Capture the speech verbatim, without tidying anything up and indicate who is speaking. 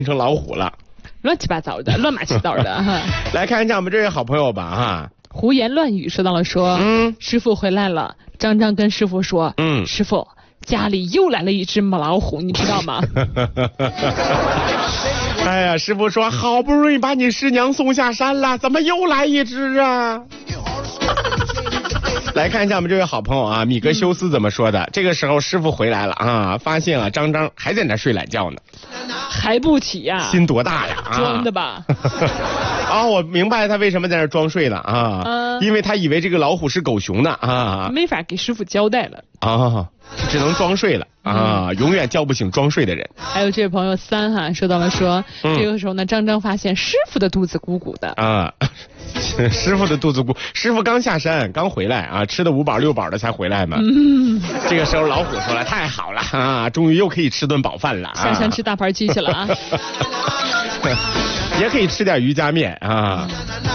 Speaker 1: 成老虎了，
Speaker 2: 乱七八糟的，乱码七糟的哈。
Speaker 1: 来看一下我们这位好朋友吧哈。
Speaker 2: 胡言乱语说到了说，嗯，师傅回来了。张张跟师傅说，嗯，师傅家里又来了一只母老虎，你知道吗？
Speaker 1: 哎呀，师傅说好不容易把你师娘送下山了，怎么又来一只啊？来看一下我们这位好朋友啊，米格修斯怎么说的？嗯、这个时候师傅回来了啊，发现了张张还在那睡懒觉呢，
Speaker 2: 还不起呀、啊？
Speaker 1: 心多大呀？啊、
Speaker 2: 装的吧？
Speaker 1: 啊，我明白他为什么在那装睡了啊，嗯、因为他以为这个老虎是狗熊的啊，
Speaker 2: 没法给师傅交代了
Speaker 1: 啊，只能装睡了啊，嗯、永远叫不醒装睡的人。
Speaker 2: 还有这位朋友三哈说到了说，嗯、这个时候呢，张张发现师傅的肚子鼓鼓的
Speaker 1: 啊。师傅的肚子鼓，师傅刚下山，刚回来啊，吃的五饱六饱的才回来嘛。嗯，这个时候老虎说了，太好了啊，终于又可以吃顿饱饭了、啊，
Speaker 2: 下山吃大盘鸡去了啊，
Speaker 1: 也可以吃点瑜伽面啊。